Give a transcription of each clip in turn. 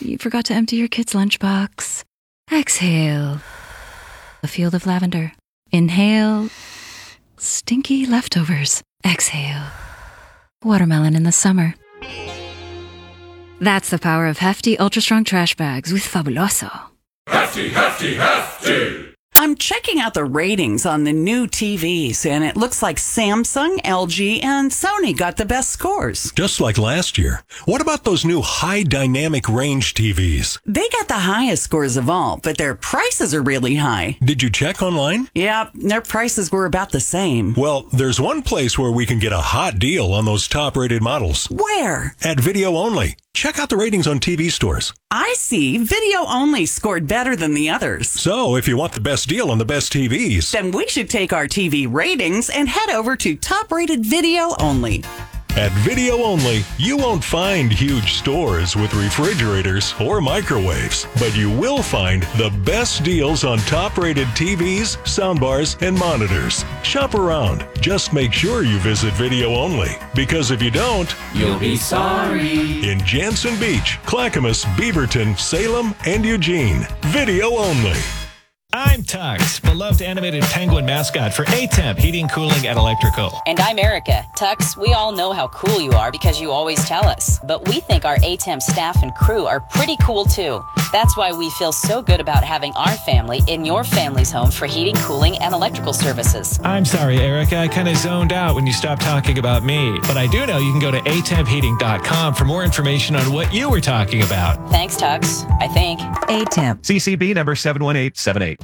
You forgot to empty your kid's lunchbox. Exhale. A field of lavender. Inhale. Stinky leftovers. Exhale. Watermelon in the summer. That's the power of hefty, ultra-strong trash bags with Fabuloso. Hefty, hefty, hefty! I'm checking out the ratings on the new TVs, and it looks like Samsung, LG, and Sony got the best scores. Just like last year. What about those new high dynamic range TVs? They got the highest scores of all, but their prices are really high. Did you check online? Yeah, their prices were about the same. Well, there's one place where we can get a hot deal on those top-rated models. Where? At Video Only. Check out the ratings on TV stores. I see. Video Only scored better than the others. So, if you want the best deal on the best TVs, then we should take our TV ratings and head over to top-rated Video Only. At Video Only, you won't find huge stores with refrigerators or microwaves, but you will find the best deals on top-rated TVs, soundbars, and monitors. Shop around. Just make sure you visit Video Only, because if you don't, you'll be sorry. In Jansen Beach, Clackamas, Beaverton, Salem, and Eugene. Video Only. I'm Tux, beloved animated penguin mascot for A-Temp Heating, Cooling, and Electrical. And I'm Erica. Tux, we all know how cool you are because you always tell us. But we think our A-Temp staff and crew are pretty cool too. That's why we feel so good about having our family in your family's home for heating, cooling, and electrical services. I'm sorry, Erica. I kind of zoned out when you stopped talking about me. But I do know you can go to atempheating.com for more information on what you were talking about. Thanks, Tux. I think. A-Temp. CCB number 71878.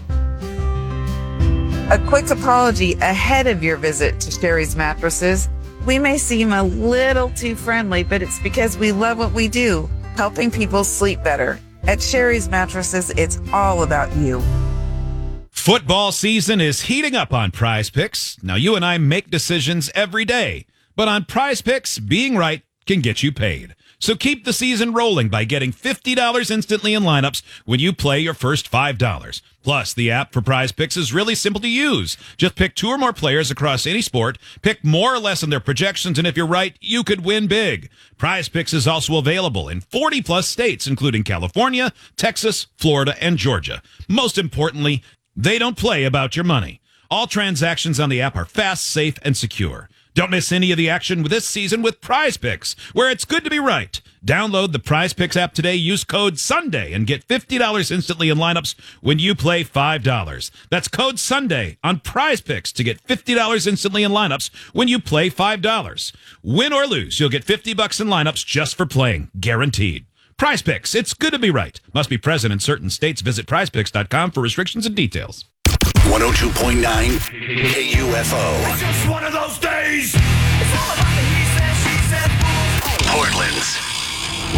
A quick apology ahead of your visit to Sherry's Mattresses. We may seem a little too friendly, but it's because we love what we do, helping people sleep better. At Sherry's Mattresses, it's all about you. Football season is heating up on Prize Picks. Now, you and I make decisions every day, but on Prize Picks, being right can get you paid. So keep the season rolling by getting $50 instantly in lineups when you play your first $5. Plus, the app for Prize Picks is really simple to use. Just pick 2 or more players across any sport, pick more or less on their projections, and if you're right, you could win big. Prize Picks is also available in 40-plus states, including California, Texas, Florida, and Georgia. Most importantly, they don't play about your money. All transactions on the app are fast, safe, and secure. Don't miss any of the action this season with Prize Picks, where it's good to be right. Download the Prize Picks app today, use code SUNDAY, and get $50 instantly in lineups when you play $5. That's code SUNDAY on Prize Picks to get $50 instantly in lineups when you play $5. Win or lose, you'll get $50 in lineups just for playing, guaranteed. Prize Picks, it's good to be right. Must be present in certain states. Visit prizepicks.com for restrictions and details. 102.9 KUFO. It's just one of those days.